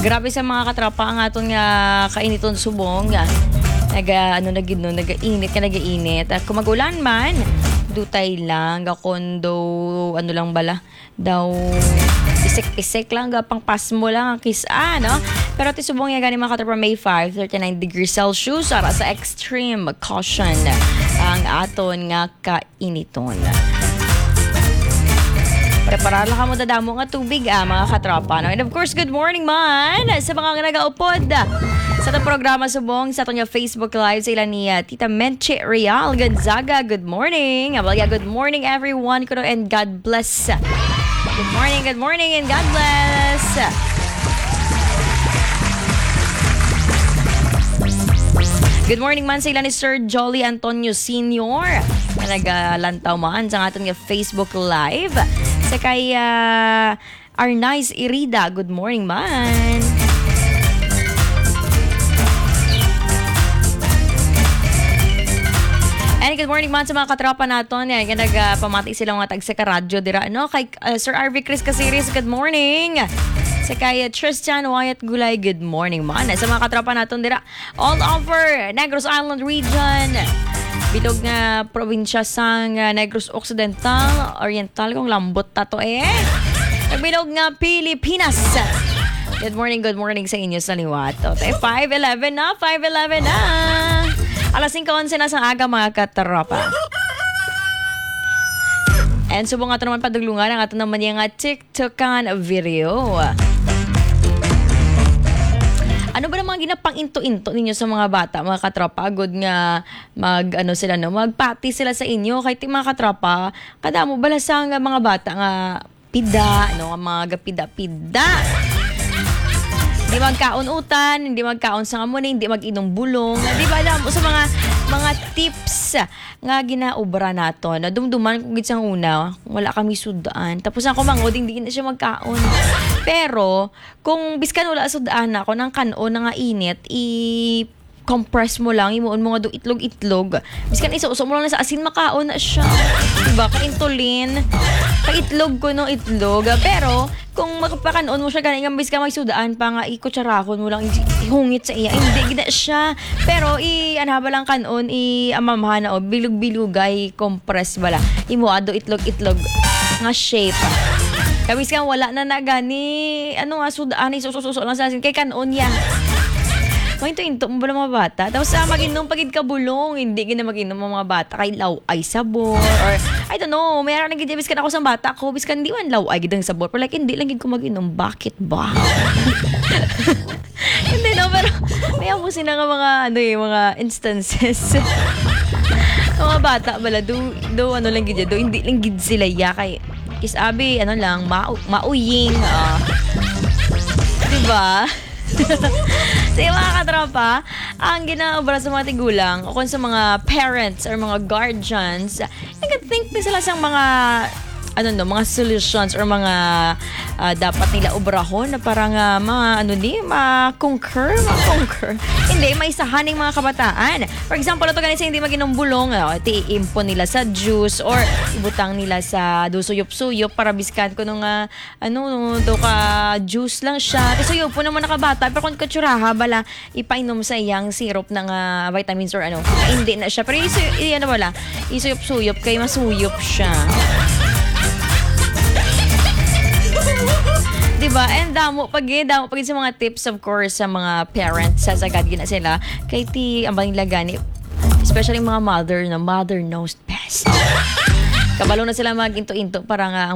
Grabe sa mga katrapa ang aton nga kainiton subong. Nag-init. Kung magulan man, dutay lang, kondo, ano lang bala, daw, isik-isik lang, pang pasmo lang ang kisa, no? Pero tisubong nga gani mga katrapa, May 5, 39 degrees Celsius, para sa extreme caution ang aton nga kainiton. Prepara lang ka mo dadamo nga tubig, mga katropa. No? And of course, good morning man sa mga nag-aupod sa itong programa subong sa itong Facebook Live sa ilan ni Tita Menche Real Gonzaga. Good morning. Good morning everyone. And God bless. Good morning and God bless. Good morning man sa ilan ni Sir Jolly Antonio Sr. na naglantaw man sa ating Facebook Live. Sa kay Arnaiz Irida, good morning man. And good morning man sa mga katropa naton. Yan, nagpamati sila mga tagsa ka radyo dira. No? Kay Sir RV Chris Casiris, good morning. Sa kay Tristan Wyatt Gulay, good morning man. Sa mga katropa naton dira all over Negros Island region. Bilog nga probinsya sang Negros Occidental, Oriental, kung lambot tato Nagbilog nga Pilipinas. Good morning sa inyo sa liwato. 5:11 na. Alas 5:11 na sa aga mga katropa. And subong nga ito naman padulungan ang ato naman yung TikTokan video. Ano ba naman ginapang-into-into ninyo sa mga bata, mga katropa? Good nga magpati sila sa inyo. Kahit mga katropa, kadamo balasang mga bata nga pida, mga pida-pida. Hindi magkaon-utan, hindi magkaon sa ngamunin, hindi mag-inom bulong. Di ba alam mo sa mga tips nga ginaubra nato na dumduman kung gitsang una, wala kami sudaan. Tapos ako mangod, hindi na siya magkaon. Pero, kung biskan wala sudaan ako ng kanon na nga init, compress mo lang, imuon mo nga do itlog. Biskan isuso mo lang sa asin, makaon na siya. Diba? Kaintulin. Kaitlog ko no itlog. Pero, kung makapakanon mo siya, ganang biskan may sudaan pa nga, ikutsarahon mo lang, ihungit sa iya. Hindi, gina siya. Pero, anhaba lang kanon, amamhan na, bilog-bilugay, compress bala. Imuado itlog nga shape. Kabis ka wala na gani, sudaan, isususo lang sa asin, kay kanon yan. Into mo ba ng mga bata? Tapos mag-inom pagid ka bulong. Hindi gina mag-inom mga bata. Kay law ay sabor. Or, I don't know, mayroon nagiging biskan ako sa bata ko. Biskan di man law ay gidang sabor. Pero like, hindi lang ko mag-inom. Bakit ba? Hindi no, pero may amusin na nga mga instances. Mga bata bala, do lang gid do hindi lang gid sila ya. Kay, kisabi, mauying. Diba? So yung mga katropa, ang ginaobra sa mga tigulang o kung sa mga parents or mga guardians, nag-think na sila sa mga mga solutions or mga dapat nila obrahon na parang ma-conquer. Hindi, may sahaning mga kabataan. For example, ito ganito hindi mag-inom bulong, iimpon nila sa juice or ibutang nila sa suyop-suyop para biskan ko nung juice lang siya. Kasi suyop po naman nakabata, pero kung katsuraha, bala, ipainom sa iyang syrup ng vitamins or hindi na siya. Pero isuyop-suyop, kay masuyop siya. Diba? And damo pag sa mga tips, of course, sa mga parents, sasagad gina sila kay ang nila gani, especially mga mother knows best. Kabalo na sila mag-into-into para nga